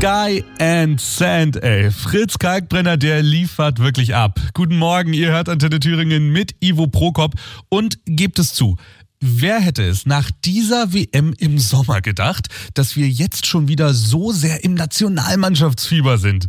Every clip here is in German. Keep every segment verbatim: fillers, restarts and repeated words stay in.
Sky and Sand, ey. Fritz Kalkbrenner, der liefert wirklich ab. Guten Morgen, ihr hört Antenne Thüringen mit Ivo Prokop und gebt es zu. Wer hätte es nach dieser W M im Sommer gedacht, dass wir jetzt schon wieder so sehr im Nationalmannschaftsfieber sind?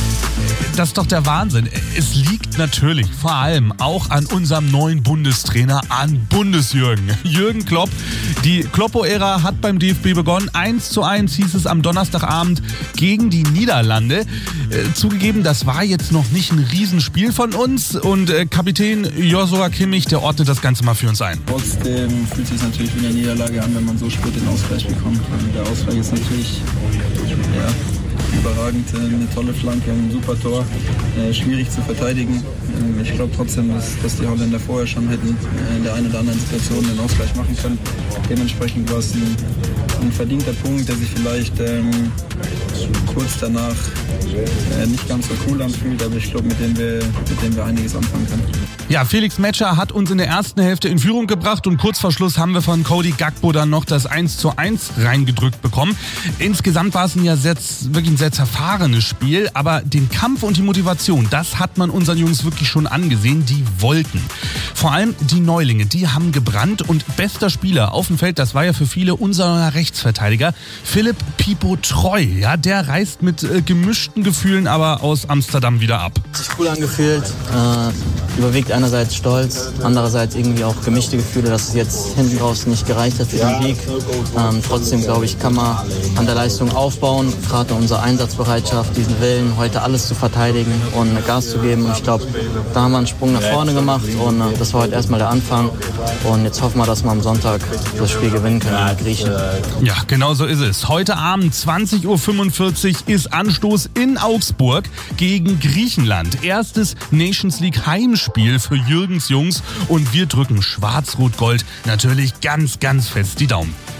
Das ist doch der Wahnsinn. Es liegt natürlich vor allem auch an unserem neuen Bundestrainer, an Bundesjürgen. Jürgen Klopp. Die Kloppo-Ära hat beim D F B begonnen. eins zu eins hieß es am Donnerstagabend gegen die Niederlande. Äh, zugegeben, das war jetzt noch nicht ein Riesenspiel von uns. Und äh, Kapitän Joshua Kimmich, der ordnet das Ganze mal für uns ein. Trotzdem fühlt es sich natürlich wie eine Niederlage an, wenn man so spät den Ausgleich bekommt. Und der Ausgleich ist natürlich... ja, überragend, eine tolle Flanke, ein super Tor, äh, schwierig zu verteidigen. Ähm, ich glaube trotzdem, dass, dass die Holländer vorher schon hätten äh, in der einen oder anderen Situation den Ausgleich machen können. Dementsprechend war es ein, ein verdienter Punkt, der sich vielleicht ähm, kurz danach äh, nicht ganz so cool anfühlt, aber ich glaube, mit dem wir, mit dem wir einiges anfangen können. Ja, Felix Metscher hat uns in der ersten Hälfte in Führung gebracht und kurz vor Schluss haben wir von Cody Gakpo dann noch das eins zu eins reingedrückt bekommen. Insgesamt war es ein ja sehr, wirklich ein sehr zerfahrenes Spiel, aber den Kampf und die Motivation, das hat man unseren Jungs wirklich schon angesehen, die wollten. Vor allem die Neulinge, die haben gebrannt und bester Spieler auf dem Feld, das war ja für viele unser Rechtsverteidiger, Philipp Pipo Treu, ja, der reist mit äh, gemischten Gefühlen aber aus Amsterdam wieder ab. Hat sich cool angefühlt, äh, überwiegt einerseits Stolz, andererseits irgendwie auch gemischte Gefühle, dass es jetzt hinten raus nicht gereicht hat für den Sieg. Ähm, trotzdem, glaube ich, kann man an der Leistung aufbauen, gerade unsere Einsatzbereitschaft, diesen Willen, heute alles zu verteidigen und Gas zu geben. Und ich glaube, da haben wir einen Sprung nach vorne gemacht und äh, das war heute erstmal der Anfang. Und jetzt hoffen wir, dass wir am Sonntag das Spiel gewinnen können gegen die Griechen. Ja, genau so ist es. Heute Abend zwanzig Uhr fünfundvierzig ist Anstoß in Augsburg gegen Griechenland. Erstes Nations League Heimspiel für Jürgens Jungs und wir drücken Schwarz-Rot-Gold natürlich ganz, ganz fest die Daumen.